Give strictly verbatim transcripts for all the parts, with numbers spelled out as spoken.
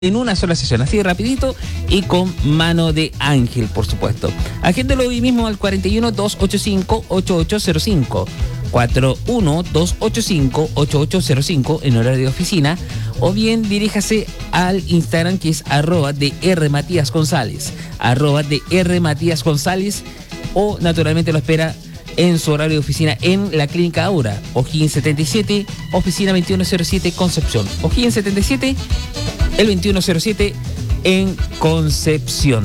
en una sola sesión, así de rapidito y con mano de ángel, por supuesto. Agéndalo hoy mismo al cuatro uno, dos ocho cinco, ocho ocho cero cinco. cuatro uno, dos ocho cinco, ocho ocho cero cinco en horario de oficina, o bien diríjase al Instagram que es arroba de R Matías González, arroba de R Matías González, o naturalmente lo espera en su horario de oficina en la Clínica Aura, O'Higgins setenta y siete, oficina veintiuno cero siete, Concepción. O'Higgins setenta y siete, el veintiuno cero siete en Concepción.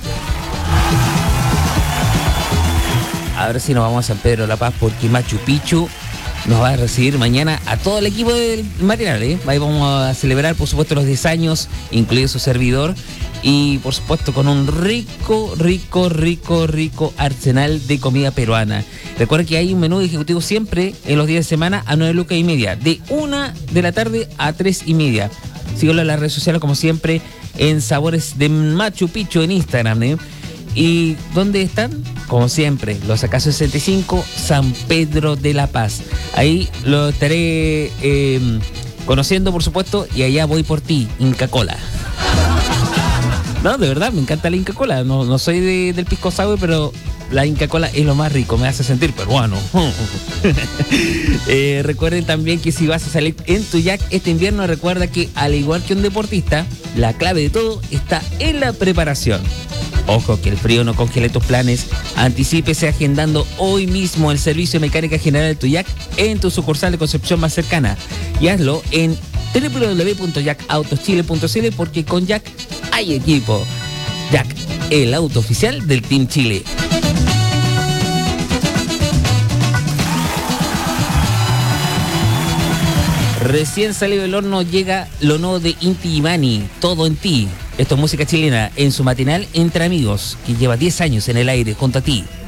Ahora sí nos vamos a San Pedro de la Paz porque Machu Picchu nos va a recibir mañana a todo el equipo del matinal, ¿eh? Ahí vamos a celebrar, por supuesto, los diez años, incluido su servidor, y por supuesto con un rico, rico, rico, rico arsenal de comida peruana. Recuerden que hay un menú ejecutivo siempre en los días de semana a nueve lucas y media, de una de la tarde a tres y media. Síguelo en las redes sociales como siempre en Sabores de Machu Picchu en Instagram, ¿eh? ¿Y dónde están? Como siempre, Los Acasos sesenta y cinco, San Pedro de la Paz. Ahí lo estaré eh, conociendo, por supuesto, y allá voy por ti, Inca Kola. No, de verdad, me encanta la Inca Kola. No, no soy de, del pisco sour, pero la Inca Kola es lo más rico, me hace sentir peruano. eh, recuerden también que si vas a salir en tu Yak este invierno, recuerda que al igual que un deportista, la clave de todo está en la preparación. Ojo, que el frío no congele tus planes. Anticípese agendando hoy mismo el servicio de mecánica general de tu Yak en tu sucursal de Concepción más cercana. Y hazlo en doble u doble u doble u punto yak autos chile punto c l porque con Yak hay equipo. Yak, el auto oficial del Team Chile. Recién salido del horno llega lo nuevo de Inti Illimani, Todo en Ti. Esto es música chilena en su matinal Entre Amigos, que lleva diez años en el aire junto a ti.